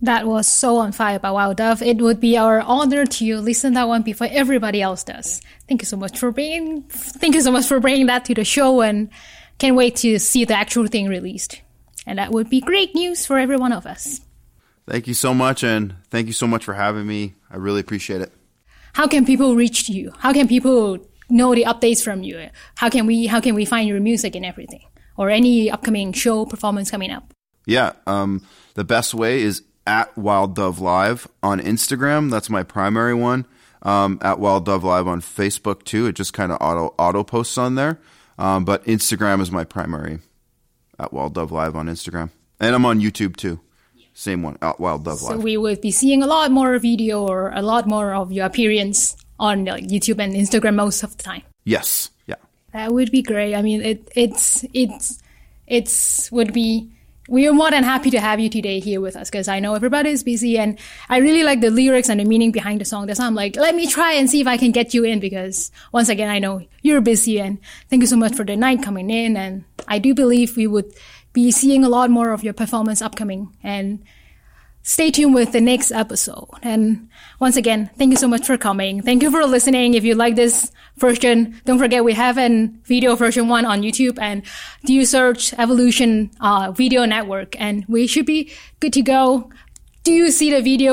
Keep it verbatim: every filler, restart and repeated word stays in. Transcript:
That was so on fire by Wild Dove. It would be our honor to listen to that one before everybody else does. Thank you so much for bringing, thank you so much for bringing that to the show, and can't wait to see the actual thing released. And that would be great news for every one of us. Thank you so much, and thank you so much for having me. I really appreciate it. How can people reach you? How can people know the updates from you? How can we, how can we find your music and everything? Or any upcoming show performance coming up? Yeah, um, the best way is at Wild Dove Live on Instagram. That's my primary one. Um, at Wild Dove Live on Facebook too. It just kind of auto auto posts on there. Um, but Instagram is my primary. At Wild Dove Live on Instagram, and I'm on YouTube too. Same one, at Wild Dove Live. So we would be seeing a lot more video or a lot more of your appearance on like, YouTube and Instagram most of the time. Yes, yeah. That would be great. I mean, it it's it's it's would be. We are more than happy to have you today here with us because I know everybody is busy, and I really like the lyrics and the meaning behind the song. That's why I'm like, let me try and see if I can get you in because once again, I know you're busy, and thank you so much for the night coming in. And I do believe we would be seeing a lot more of your performance upcoming, and stay tuned with the next episode. And once again, thank you so much for coming. Thank you for listening. If you like this version, don't forget we have a video version one on YouTube, and do you search Evolution uh, Video Network, and we should be good to go. Do you see the video